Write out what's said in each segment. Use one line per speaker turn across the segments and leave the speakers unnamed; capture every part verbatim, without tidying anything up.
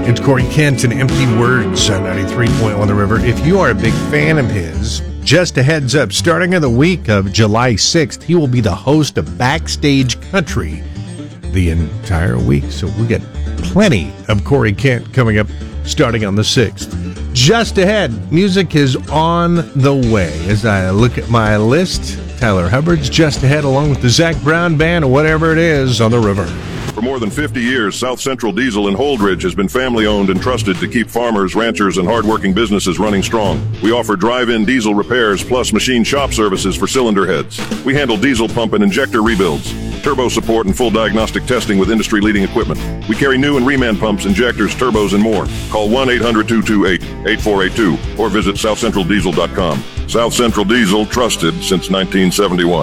It's Corey Kent and Empty Words on ninety-three point one The River. If you are a big fan of his, just a heads up, starting in the week of July sixth, he will be the host of Backstage Country the entire week. So we get plenty of Corey Kent coming up starting on the sixth. Just ahead, music is on the way. As I look at my list, Tyler Hubbard's just ahead along with the Zach Brown Band or whatever it is on the river.
For more than fifty years, South Central Diesel in Holdridge has been family-owned and trusted to keep farmers, ranchers, and hard-working businesses running strong. We offer drive-in diesel repairs plus machine shop services for cylinder heads. We handle diesel pump and injector rebuilds, turbo support, and full diagnostic testing with industry-leading equipment. We carry new and reman pumps, injectors, turbos, and more. Call one eight hundred two two eight eight four eight two or visit south central diesel dot com. South Central Diesel, trusted since nineteen seventy-one.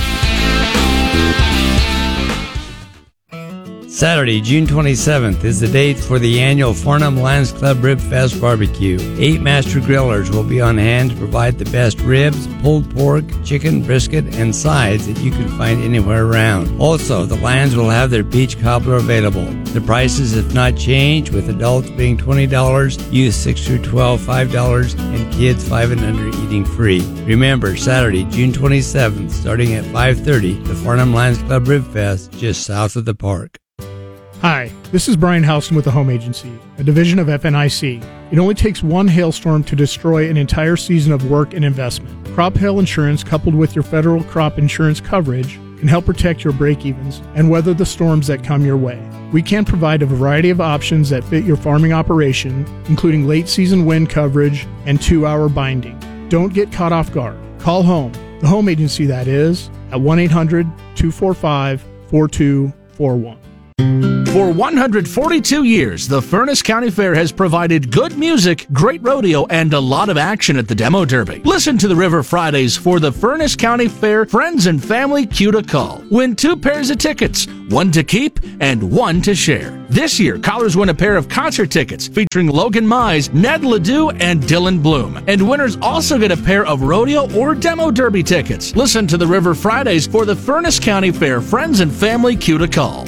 Saturday, June twenty-seventh is the date for the annual Farnham Lions Club Rib Fest Barbecue. Eight master grillers will be on hand to provide the best ribs, pulled pork, chicken, brisket, and sides that you can find anywhere around. Also, the Lions will have their peach cobbler available. The prices have not changed, with adults being twenty dollars, youth six through twelve, five dollars, and kids five and under eating free. Remember, Saturday, June twenty-seventh, starting at five thirty, the Farnham Lions Club Rib Fest, just south of the park.
Hi, this is Brian Houston with the Home Agency, a division of F N I C. It only takes one hailstorm to destroy an entire season of work and investment. Crop hail insurance, coupled with your federal crop insurance coverage, can help protect your break-evens and weather the storms that come your way. We can provide a variety of options that fit your farming operation, including late-season wind coverage and two-hour binding. Don't get caught off guard. Call home, the Home Agency that is, at one eight hundred two four five four two four one.
For one hundred forty-two years, the Furnace County Fair has provided good music, great rodeo, and a lot of action at the Demo Derby. Listen to the River Fridays for the Furnace County Fair Friends and Family Cue to Call. Win two pairs of tickets, one to keep and one to share. This year, callers win a pair of concert tickets featuring Logan Mize, Ned Ledoux, and Dylan Bloom. And winners also get a pair of rodeo or Demo Derby tickets. Listen to the River Fridays for the Furnace County Fair Friends and Family Cue to Call.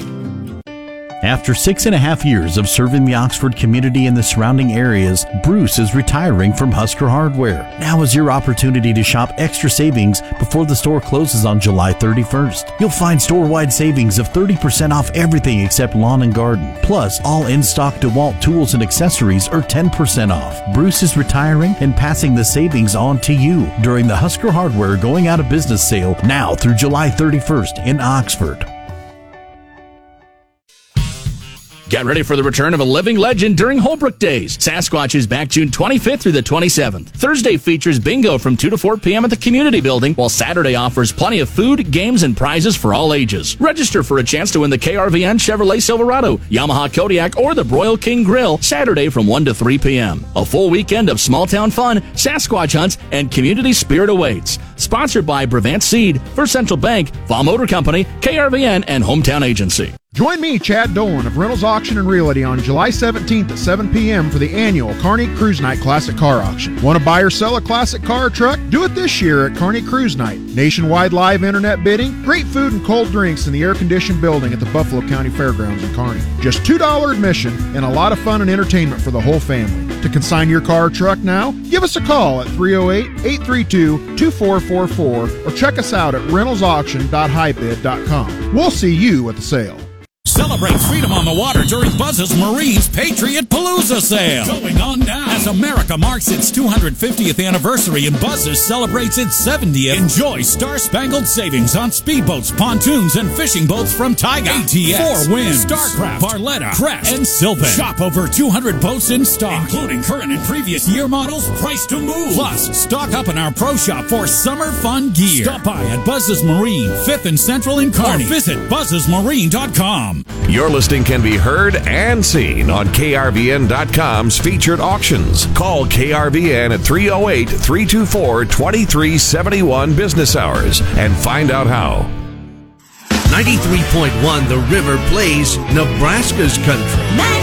After six and a half years of serving the Oxford community and the surrounding areas, Bruce is retiring from Husker Hardware. Now is your opportunity to shop extra savings before the store closes on July thirty-first. You'll find store-wide savings of thirty percent off everything except lawn and garden. Plus, all in-stock DeWalt tools and accessories are ten percent off. Bruce is retiring and passing the savings on to you during the Husker Hardware Going Out of Business sale now through July thirty-first in Oxford.
Get ready for the return of a living legend during Holbrook Days. Sasquatch is back June twenty-fifth through the twenty-seventh. Thursday features bingo from two to four p.m. at the community building, while Saturday offers plenty of food, games, and prizes for all ages. Register for a chance to win the K R V N Chevrolet Silverado, Yamaha Kodiak, or the Broil King Grill Saturday from one to three p.m. A full weekend of small-town fun, Sasquatch hunts, and community spirit awaits. Sponsored by Brevant Seed, First Central Bank, Vaugh Motor Company, K R V N, and Hometown Agency.
Join me, Chad Dolan of Reynolds Auction and Realty on July seventeenth at seven p.m. for the annual Kearney Cruise Night Classic Car Auction. Want to buy or sell a classic car or truck? Do it this year at Kearney Cruise Night. Nationwide live internet bidding, great food and cold drinks in the air-conditioned building at the Buffalo County Fairgrounds in Kearney. Just two dollars admission and a lot of fun and entertainment for the whole family. To consign your car or truck now, give us a call at three oh eight, eight three two, two four four four or check us out at reynolds auction dot high bid dot com. We'll see you at the sale.
Celebrate freedom on the water during Buzz's Marine's Patriot Palooza sale. Going on now. As America marks its two hundred fiftieth anniversary and Buzz's celebrates its seventieth, enjoy star-spangled savings on speedboats, pontoons, and fishing boats from Taiga, A T S, Four Winds, Starcraft, Barletta, Crest, and Sylvan. Shop over two hundred boats in stock, including current and previous year models, priced to move. Plus, stock up in our pro shop for summer fun gear. Stop by at Buzz's Marine, fifth and Central in Kearney. Or visit buzzes marine dot com.
Your listing can be heard and seen on K R V N dot com's featured auctions. Call K R V N at three oh eight, three two four, two three seven one business hours and find out how.
ninety-three point one The River plays Nebraska's country.